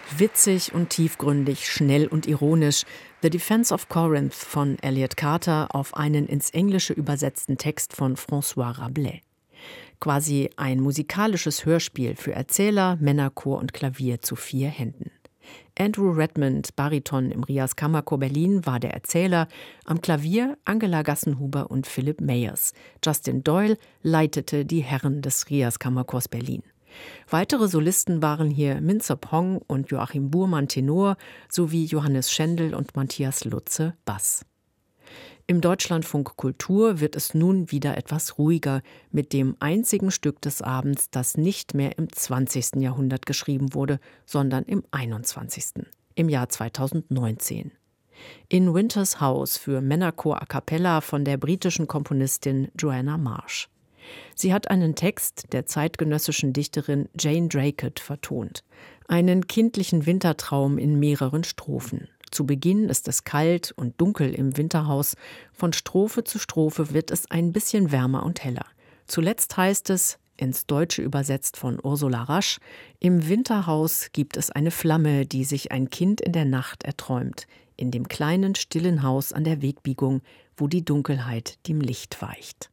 Witzig und tiefgründig, schnell und ironisch. The Defense of Corinth von Elliott Carter auf einen ins Englische übersetzten Text von François Rabelais. Quasi ein musikalisches Hörspiel für Erzähler, Männerchor und Klavier zu 4 Händen. Andrew Redmond, Bariton im Rias Kammerchor Berlin, war der Erzähler, am Klavier Angela Gassenhuber und Philipp Meyers. Justin Doyle leitete die Herren des Rias Kammerchors Berlin. Weitere Solisten waren hier Minzer Pong und Joachim Buhrmann Tenor sowie Johannes Schendel und Matthias Lutze Bass. Im Deutschlandfunk Kultur wird es nun wieder etwas ruhiger mit dem einzigen Stück des Abends, das nicht mehr im 20. Jahrhundert geschrieben wurde, sondern im 21., im Jahr 2019. In Winters House für Männerchor a cappella von der britischen Komponistin Joanna Marsh. Sie hat einen Text der zeitgenössischen Dichterin Jane Draycott vertont. Einen kindlichen Wintertraum in mehreren Strophen. Zu Beginn ist es kalt und dunkel im Winterhaus. Von Strophe zu Strophe wird es ein bisschen wärmer und heller. Zuletzt heißt es, ins Deutsche übersetzt von Ursula Rasch, im Winterhaus gibt es eine Flamme, die sich ein Kind in der Nacht erträumt. In dem kleinen, stillen Haus an der Wegbiegung, wo die Dunkelheit dem Licht weicht.